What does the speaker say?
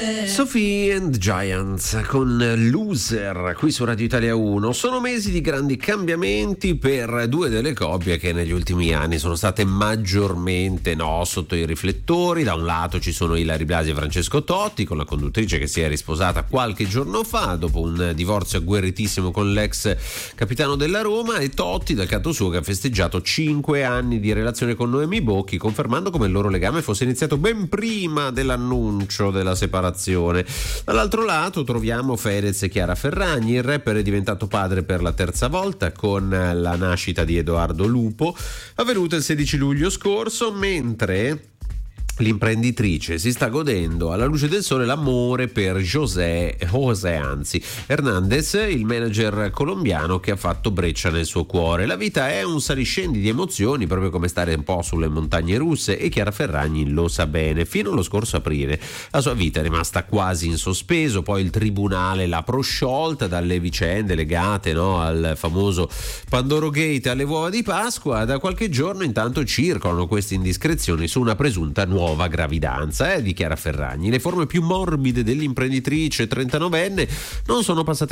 Sophie and Giants con Loser qui su Radio Italia 1. Sono mesi di grandi cambiamenti per due delle coppie che negli ultimi anni sono state maggiormente sotto i riflettori. Da un lato ci sono Ilary Blasi e Francesco Totti, con la conduttrice che si è risposata qualche giorno fa dopo un divorzio agguerritissimo con l'ex capitano della Roma, e Totti dal canto suo che ha festeggiato 5 anni di relazione con Noemi Bocchi, confermando come il loro legame fosse iniziato ben prima dell'annuncio della separazione. Dall'altro lato troviamo Fedez e Chiara Ferragni. Il rapper è diventato padre per la terza volta con la nascita di Edoardo Lupo, avvenuta il 16 luglio scorso, mentre l'imprenditrice si sta godendo alla luce del sole l'amore per José Hernandez, il manager colombiano che ha fatto breccia nel suo cuore. La vita è un saliscendi di emozioni, proprio come stare un po' sulle montagne russe, e Chiara Ferragni lo sa bene. Fino allo scorso aprile la sua vita è rimasta quasi in sospeso, poi il tribunale l'ha prosciolta dalle vicende legate al famoso Pandoro Gate, alle uova di Pasqua. Da qualche giorno intanto circolano queste indiscrezioni su una presunta nuova gravidanza di Chiara Ferragni. Le forme più morbide dell'imprenditrice 39enne non sono passate